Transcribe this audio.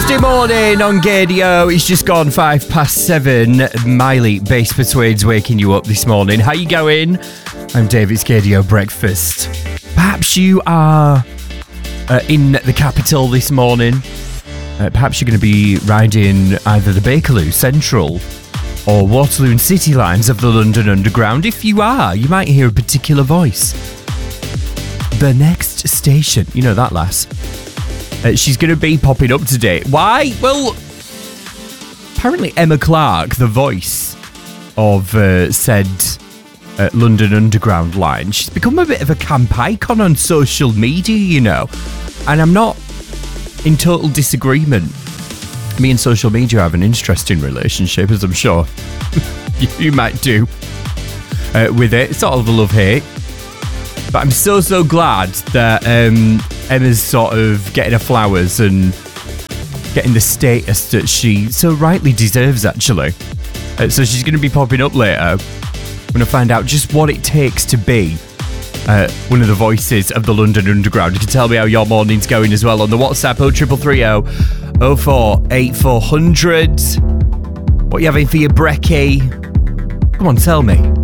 Tuesday morning on Gadio. It's just gone 7:05. Miley Bass Persuades waking you up this morning. How you going? I'm David's Gadio Breakfast. Perhaps you are in the capital this morning. Perhaps you're going to be riding either the Bakerloo Central or Waterloo and City lines of the London Underground. If you are, you might hear a particular voice. The next station. You know that lass. She's going to be popping up today. Why? Well, apparently Emma Clark, the voice of said London Underground line, she's become a bit of a camp icon on social media, you know. And I'm not in total disagreement. Me and social media have an interesting relationship, as I'm sure you might do with it. It's sort of a love-hate. But I'm so glad that Emma's sort of getting her flowers and getting the status that she so rightly deserves, actually. So she's going to be popping up later. I'm going to find out just what it takes to be one of the voices of the London Underground. You can tell me how your morning's going as well on the WhatsApp 0330 04 8400. What are you having for your brekkie? Come on, tell me.